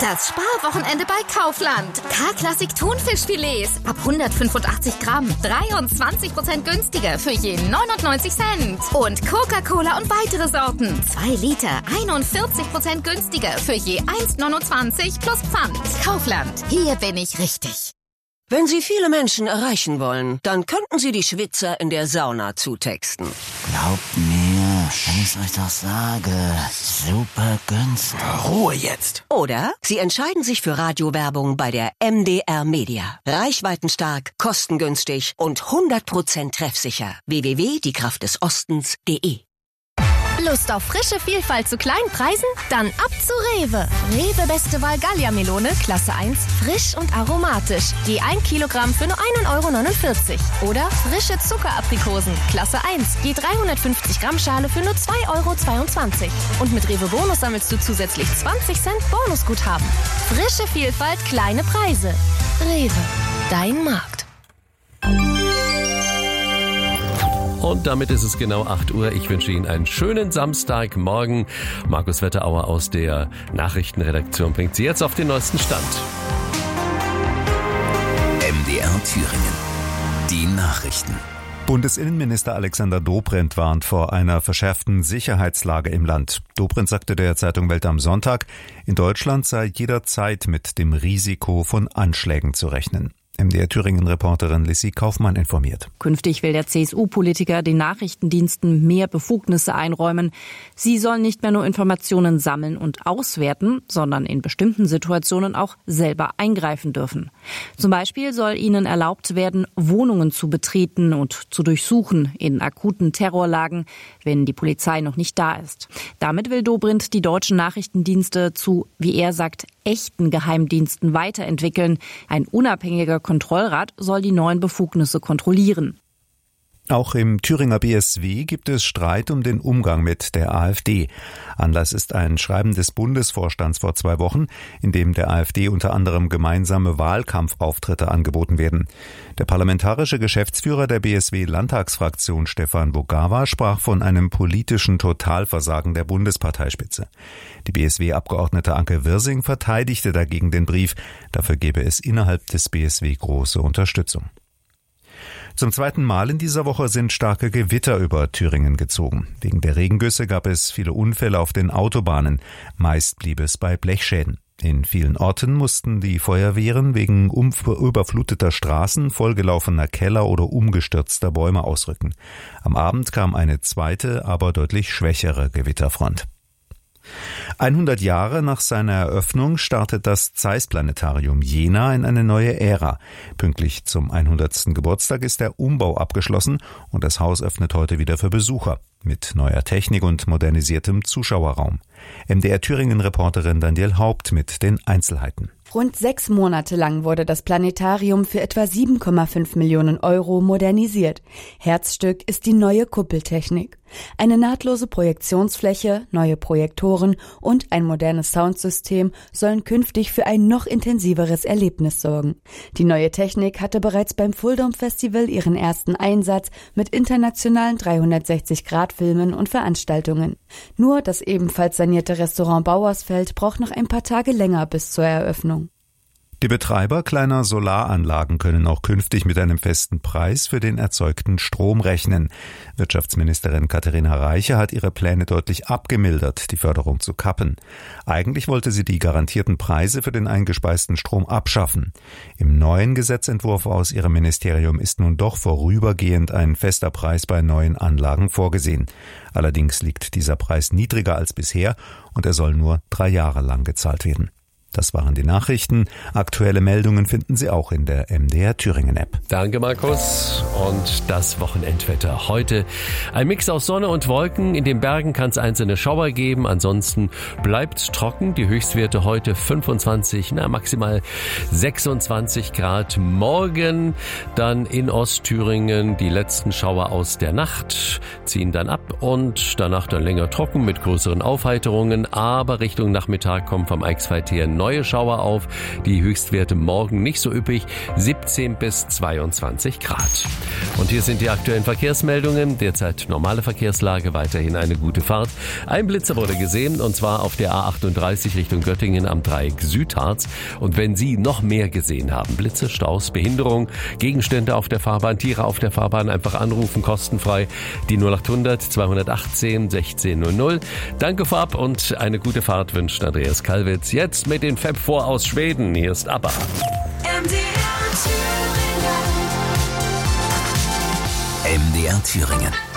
Das Sparwochenende bei Kaufland. K-Klassik Thunfischfilets ab 185 Gramm. 23% günstiger für je 99 Cent. Und Coca-Cola und weitere Sorten. 2 Liter, 41% günstiger für je 1,29 plus Pfand. Kaufland, hier bin ich richtig. Wenn Sie viele Menschen erreichen wollen, dann könnten Sie die Schwitzer in der Sauna zutexten. Glaubt mir, wenn ich euch doch sage, super günstig. Ruhe jetzt. Oder Sie entscheiden sich für Radiowerbung bei der MDR Media. Reichweitenstark, kostengünstig und 100% treffsicher. www.diekraftdesostens.de. Lust auf frische Vielfalt zu kleinen Preisen? Dann ab zu Rewe. Rewe Beste Wahl Gallia-Melone, Klasse 1, frisch und aromatisch. Je 1 Kilogramm für nur 1,49 €. Oder frische Zuckeraprikosen, Klasse 1, je 350 Gramm Schale für nur 2,22 €. Und mit Rewe Bonus sammelst du zusätzlich 20 Cent Bonusguthaben. Frische Vielfalt, kleine Preise. Rewe, dein Markt. Und damit ist es genau 8 Uhr. Ich wünsche Ihnen einen schönen Samstagmorgen. Markus Wetterauer aus der Nachrichtenredaktion bringt Sie jetzt auf den neuesten Stand. MDR Thüringen. Die Nachrichten. Bundesinnenminister Alexander Dobrindt warnt vor einer verschärften Sicherheitslage im Land. Dobrindt sagte der Zeitung Welt am Sonntag, in Deutschland sei jederzeit mit dem Risiko von Anschlägen zu rechnen. MDR Thüringen-Reporterin Lissy Kaufmann informiert. Künftig will der CSU-Politiker den Nachrichtendiensten mehr Befugnisse einräumen. Sie sollen nicht mehr nur Informationen sammeln und auswerten, sondern in bestimmten Situationen auch selber eingreifen dürfen. Zum Beispiel soll ihnen erlaubt werden, Wohnungen zu betreten und zu durchsuchen in akuten Terrorlagen, wenn die Polizei noch nicht da ist. Damit will Dobrindt die deutschen Nachrichtendienste zu, wie er sagt, echten Geheimdiensten weiterentwickeln. Ein unabhängiger Kontrollrat soll die neuen Befugnisse kontrollieren. Auch im Thüringer BSW gibt es Streit um den Umgang mit der AfD. Anlass ist ein Schreiben des Bundesvorstands vor 2 Wochen, in dem der AfD unter anderem gemeinsame Wahlkampfauftritte angeboten werden. Der parlamentarische Geschäftsführer der BSW-Landtagsfraktion Stefan Bogawa sprach von einem politischen Totalversagen der Bundesparteispitze. Die BSW-Abgeordnete Anke Wirsing verteidigte dagegen den Brief. Dafür gebe es innerhalb des BSW große Unterstützung. Zum 2. Mal in dieser Woche sind starke Gewitter über Thüringen gezogen. Wegen der Regengüsse gab es viele Unfälle auf den Autobahnen. Meist blieb es bei Blechschäden. In vielen Orten mussten die Feuerwehren wegen überfluteter Straßen, vollgelaufener Keller oder umgestürzter Bäume ausrücken. Am Abend kam eine zweite, aber deutlich schwächere Gewitterfront. 100 Jahre nach seiner Eröffnung startet das Zeiss-Planetarium Jena in eine neue Ära. Pünktlich zum 100. Geburtstag ist der Umbau abgeschlossen und das Haus öffnet heute wieder für Besucher. Mit neuer Technik und modernisiertem Zuschauerraum. MDR Thüringen-Reporterin Danielle Haupt mit den Einzelheiten. Rund 6 Monate lang wurde das Planetarium für etwa 7,5 Millionen € modernisiert. Herzstück ist die neue Kuppeltechnik. Eine nahtlose Projektionsfläche, neue Projektoren und ein modernes Soundsystem sollen künftig für ein noch intensiveres Erlebnis sorgen. Die neue Technik hatte bereits beim Fuldom Festival ihren ersten Einsatz mit internationalen 360-Grad-Filmen und Veranstaltungen. Nur das ebenfalls sanierte Restaurant Bauersfeld braucht noch ein paar Tage länger bis zur Eröffnung. Die Betreiber kleiner Solaranlagen können auch künftig mit einem festen Preis für den erzeugten Strom rechnen. Wirtschaftsministerin Katharina Reiche hat ihre Pläne deutlich abgemildert, die Förderung zu kappen. Eigentlich wollte sie die garantierten Preise für den eingespeisten Strom abschaffen. Im neuen Gesetzentwurf aus ihrem Ministerium ist nun doch vorübergehend ein fester Preis bei neuen Anlagen vorgesehen. Allerdings liegt dieser Preis niedriger als bisher und er soll nur 3 Jahre lang gezahlt werden. Das waren die Nachrichten. Aktuelle Meldungen finden Sie auch in der MDR Thüringen App. Danke, Markus. Und das Wochenendwetter heute. Ein Mix aus Sonne und Wolken. In den Bergen kann es einzelne Schauer geben. Ansonsten bleibt es trocken. Die Höchstwerte heute 25, maximal 26 Grad. Morgen dann in Ostthüringen die letzten Schauer aus der Nacht ziehen dann ab und danach dann länger trocken mit größeren Aufheiterungen. Aber Richtung Nachmittag kommen vom Eichsfeld her neue Schauer auf. Die Höchstwerte morgen nicht so üppig, 17 bis 22 Grad. Und hier sind die aktuellen Verkehrsmeldungen. Derzeit normale Verkehrslage, weiterhin eine gute Fahrt. Ein Blitzer wurde gesehen, und zwar auf der A38 Richtung Göttingen am Dreieck Südharz. Und wenn Sie noch mehr gesehen haben, Blitze, Staus, Behinderung, Gegenstände auf der Fahrbahn, Tiere auf der Fahrbahn, einfach anrufen, kostenfrei, die 0800 218 1600. Danke vorab und eine gute Fahrt wünscht Andreas Kalwitz. Jetzt mit den Fab 4 aus Schweden. Hier ist ABBA. MDR Thüringen.